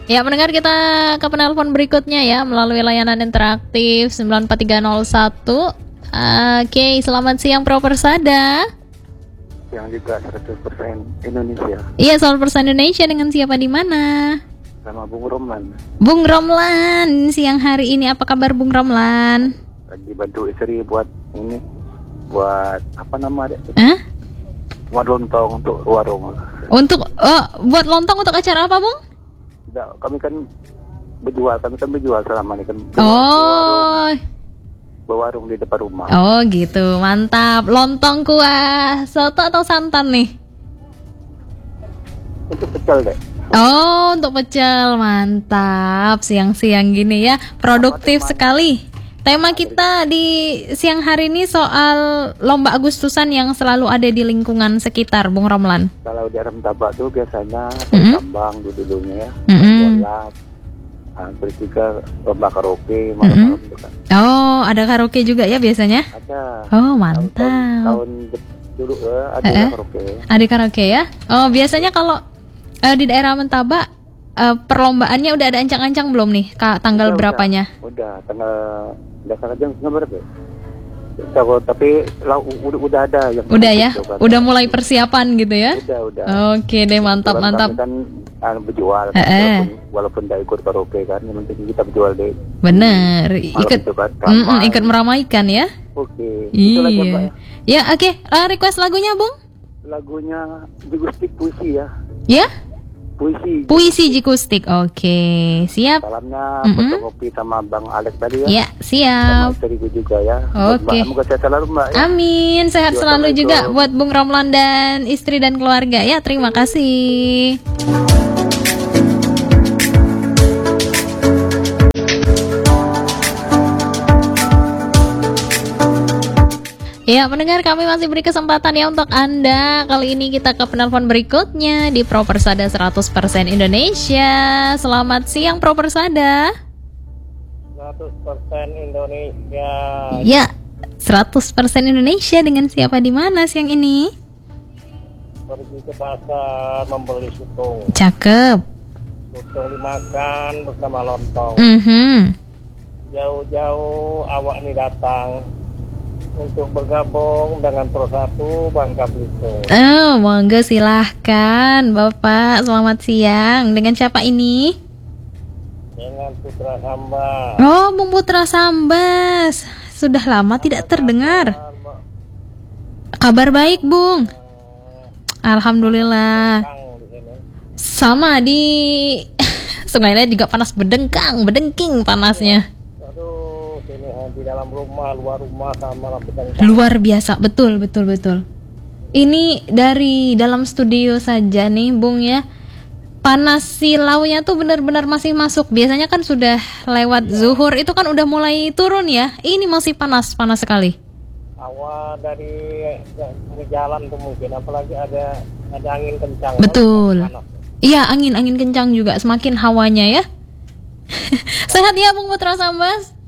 Ya, mendengar kita ke penelpon berikutnya ya melalui layanan interaktif 94301. Oke, selamat siang Pro Persada. Yang juga 100% Indonesia. Iya, 100% Indonesia. Dengan siapa di mana? Sama Bung Romlan. Bung Romlan, siang hari ini apa kabar Bung Romlan? Lagi bantu istri buat ini, buat apa nama deh? Buat lontong untuk warung. Untuk buat lontong untuk acara apa Bung? Tidak, kami kan berjual selama ini kan. Berwarung di depan rumah. Oh gitu, mantap. Lontong kuah soto atau santan nih? Itu pecel deh. Oh, untuk pecel, mantap. Siang-siang gini ya, produktif sekali. Tema kita di siang hari ini soal lomba Agustusan yang selalu ada di lingkungan sekitar, Bung Romlan. Kalau di Aram Tabak tuh biasanya tambang dulunya ya, bola, terus juga lomba karaoke malam-malam itu kan. Oh, ada karaoke juga ya biasanya? Ada. Oh, mantap. Tahun dulu ada karaoke. Ada karaoke ya? Oh, biasanya kalau di daerah Mentaba perlombaannya udah ada ancang-ancang belum nih? Tanggal berapanya? Udah, tanggal aja berapa? Tapi udah ada yang udah ya? Udah mulai persiapan gitu ya? Udah. Oke deh, mantap. Kami kan berjual, walaupun tidak ikut karaoke kan, yang penting kita berjual deh. Bener, ikut meramaikan ya? Oke. Iya. Ya, oke. Request lagunya, Bung? Lagunya Jikustik puisi ya. Ya? Puisi Jikustik. Oke, siap. Salamnya fotokopi sama Bang Alex tadi ya. Ya, siap. Sama istriku juga ya. Oke. Semoga sehat selalu Mbak ya. Amin, sehat selalu juga buat Bung Romlan dan istri dan keluarga ya. Terima kasih. Ya, pendengar, kami masih beri kesempatan ya untuk Anda. Kali ini kita ke penelpon berikutnya di Pro Persada 100% Indonesia. Selamat siang Pro Persada. 100% Indonesia. Ya, 100% Indonesia. Dengan siapa di mana siang ini? Pergi ke pasar membeli sutung. Cakep. Sutung dimakan bersama lontong. Jauh-jauh awak ini datang untuk bergabung dengan Pro 1 Bangka Belitung. Oh, monggo silahkan Bapak. Selamat siang. Dengan siapa ini? Dengan Putra Sambas. Oh, Bung Putra Sambas. Sudah lama tidak terdengar. Kabar baik, Bung. Alhamdulillah. Sama di Sungai Liat juga panas bedengking panasnya. Di dalam rumah, luar rumah sama lampu tengah. Luar biasa, betul. Ini dari dalam studio saja nih, Bung ya. Panas silaunya tuh benar-benar masih masuk. Biasanya kan sudah lewat zuhur itu kan udah mulai turun ya. Ini masih panas sekali. Awal dari jalan tuh mungkin, apalagi ada angin kencang. Betul. Iya, angin kencang juga, semakin hawanya ya. Sehat ya Bung Putra Sambas?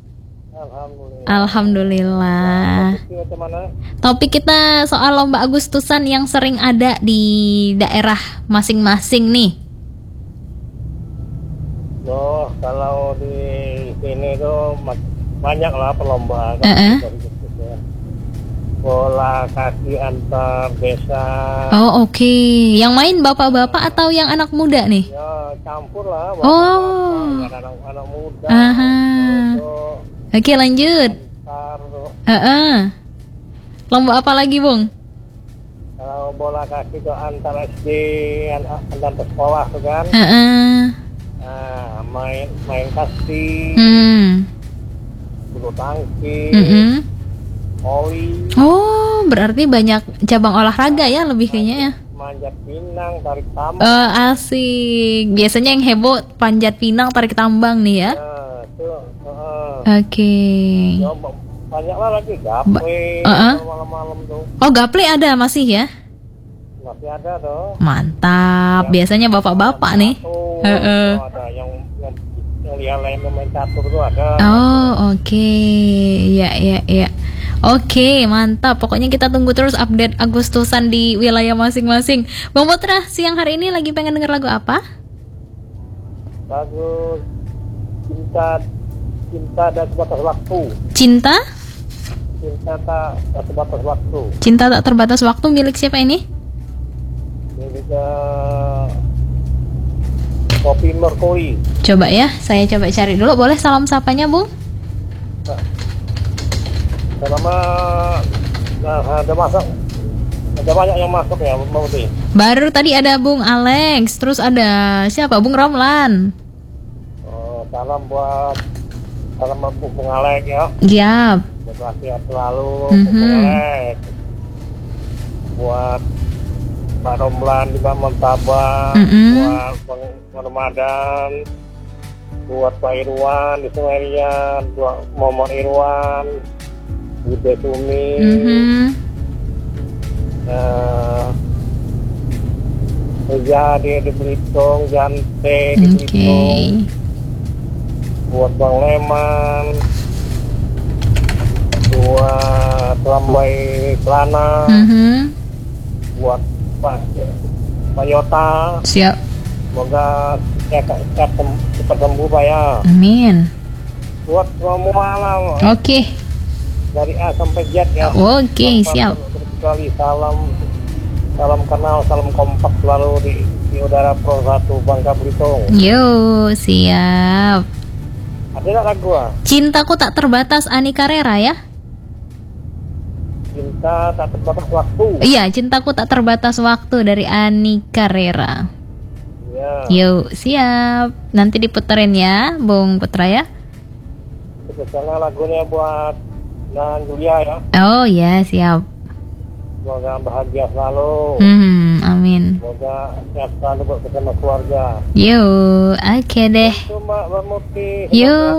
Alhamdulillah. Topik kita soal lomba Agustusan yang sering ada di daerah masing-masing nih. Kalau di sini tuh banyak lah perlombaan. Bola kaki antar desa. Oh, oke. Yang main bapak-bapak atau yang anak muda nih? Ya, campur lah. Anak muda. Oke, lanjut. Lomba apa lagi, Bung? Kalau bola kaki itu antar SD, antar sekolah tuh kan. Main kasti, bulu tangkis, voli. Oh, berarti banyak cabang olahraga ya lebih kayaknya ya. Manjat pinang, tarik tambang. Asik. Biasanya yang heboh panjat pinang, tarik tambang nih ya. Oke. Ya, banyak lah lagi gaple malam-malam tuh. Oh, gaple ada masih ya? Masih ada tuh. Mantap. Biasanya bapak-bapak nih. Ada yang lihat lain main catur tuh ada. Oh, oke. Ya. Oke, mantap. Pokoknya kita tunggu terus update Agustusan di wilayah masing-masing. Bang Putra, siang hari ini lagi pengen denger lagu apa? Bagus. Cinta dan sebatas waktu. Cinta? Cinta tak sebatas waktu. Cinta tak terbatas waktu milik siapa ini? Milik Kopi Merkuri. Coba ya, saya coba cari dulu. Boleh salam sapanya, Bung? Selama ada masuk, ada banyak yang masuk ya, Bung Putih. Baru tadi ada Bung Alex, terus ada siapa? Bung Romlan. Salam buat Bung Alex ya. Yap. Sehat selalu Bung Alex. Buat Pak Romlan di Montabang, buat Bang Ramadan, buat Pak Irwan di Sumerian, buat Momon Irwan, Bude Sumi, Jadi di Belitung, Jante di Belitung, buat Bang Leman, buat Lambai Kelana, buat Pak Yota. Siap. Semoga cepat sembuh Pak ya. Amin. Buat semua malam. Oke. Dari A sampai Z ya. Oke, siap. Sekali salam kenal, salam kompak selalu di udara Pro 1 Bangka Belitung. Yo, siap. Ada nggak lagu? Cintaku tak terbatas, Ani Carrera ya? Cinta tak terbatas waktu. Iya, cintaku tak terbatas waktu dari Ani Carrera. Ya. Yo, siap. Nanti diputerin ya, Bung Putra ya. Spesialnya lagunya buat Dan Julia ya. Oh ya, siap. Semoga bahagia selalu. Amin. Semoga sehat selalu bersama keluarga. Yo, oke deh. Itu Mbak Muti. Yo.